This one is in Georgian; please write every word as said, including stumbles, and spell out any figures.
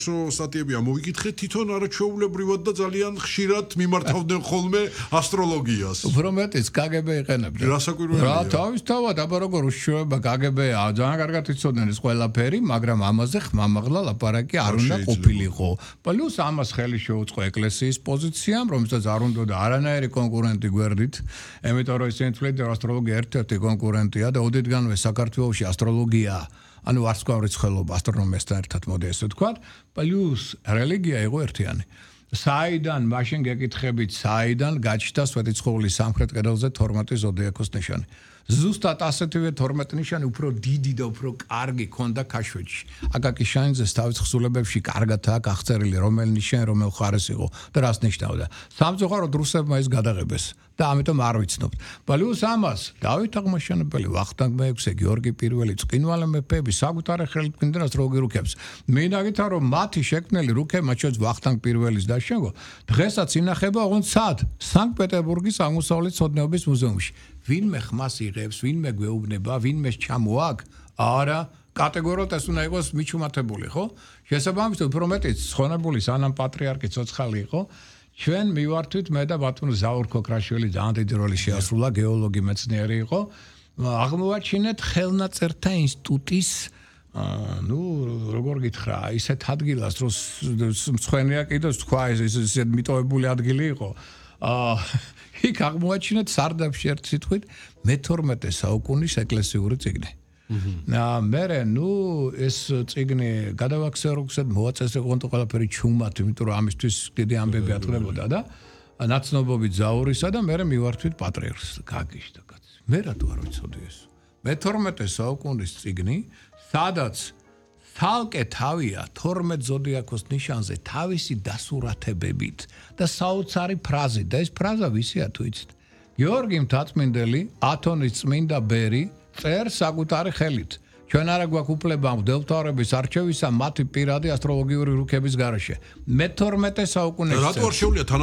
სტატიები ამოვიკითხეთ თვითონ არაჩვეულებრივად და ძალიან ხშირად მიმართავდნენ ხოლმე ასტროლოგიას. უფრო მეტიც კაგები იყენებდნენ. რა საკვირველია? რა თავისთავად, აბა როგორ უშუალება კაგები ძალიან კარგად იცოდნენ ეს ყველაფერი, მაგრამ ამაზე ხმამაღლა ლაპარაკი არ უნდა ყოფილიყო. პლუს ამას ხელი შეუწყო ეკლესიის პოზიციამ, რომელსაც არ უნდა არანაირი კონკურენტი გვერდით, იმიტომ რომ ისინი თვლიდა ასტროლოგია ერთ-ერთი კონკურენტია და ოდითგანვე საქართველოში ასტროლოგია ანუ ვარსკვლავის ხელობა ასტრონომიასთან ერთად მოდი ესე ვთქვათ, პლუს რელიგია იყო ერთიანი. საიდან მაშინ გეკითხებით, საიდან გაჩნდა სვეტიცხოვლის სამხრეთ კედელზე თორმეტი ზოდიაქოს ნიშანი. ზუსტად ასეთივე თორმეტი ნიშანი უფრო დიდი და უფრო კარგი ქონდა ქაშვეთში. აკაკი შაინძეს თავის თხზულებებში კარგადაა გახწერილი რომელი ნიშანი რომელ ხარეს იყო და რას ნიშნავდა. სამწუხაროდ რუსებმა ეს გადაღებეს და ამიტომ არ ვიცნობთ. პლუს ამას დავით აღმაშენებელი, ვახტანგ მეექვსე, გიორგი პირველი, წკინვალე მეფეები საკუთარი ხელით ქმნიდნენ ასტროლოგიურებს. მინაგითა რომ მათი შექმნელი რუკები, მათ შორის ვახტანგ პირველის დაშენგო, დღესაც ინახება ოღონდ სად? სანქტ-პეტერბურგის აღმოსავლეთ ცოდნეობის მუზეუმში. ვინმე ხმას იღებს, ვინმე გვეუბნება, ვინმე ჩამოაკ? არა, კატეგორიულად ეს უნდა იყოს მიჩუმათებული, ხო? შესაბამისად, უფრო მეტიც ცხონებული სანამ პატრიარქი ცოცხალი იყო, ჩვენ მივართვით მე და ბატონო ზაურ ქოქრაშვილი ძალიან დიდი როლი შეასრულა, გეოლოგი მეცნიერი იყო. აღმოვაჩინეთ ხელნაწერთა ინსტიტუტის ну, როგორ გითხრა, ისეთ ადგილას, რომ მცხენია კიდევ თქვა ეს ისეთ მიტოვებული ადგილი იყო. აა იქ აღმოაჩინეთ სარდაფში ერთ სიტყვით მეთორმეტე საუკუნის ეკლესიური წიგნი. და მე ნუ ეს წიგნი გადავაქსეროქსად მოაწესრიგონ თუ ყველაფერი ჩუმად, იმიტომ რომ ამისთვის დიდი ამბები ატყდებოდა და ნაცნობობით ზაურისა და მე მივართვით პატრიარქს გაგიშდა კაცი. მე რატო არ ვიცოდი ეს? მეთორმეტე საუკუნის წიგნი, სადაც თალკე თავია თორმეტ ზოდიაქოს ნიშანზე თავისი დასურათებებით და საოცარი ფრაზით და ეს ფრაზა ვისია თუ იცით? გიორგი მთაწმინდელი, ათონის წმინდა ბერი წერს საკუთარი ხელით. ჩვენ არა გვაქვს უფლება მღვდელმთავრების არჩევისა მათი პირადი ასტროლოგიური რუკების გარეშე. მეთორმეტე საუკუნეში. რატო არ შეუძლია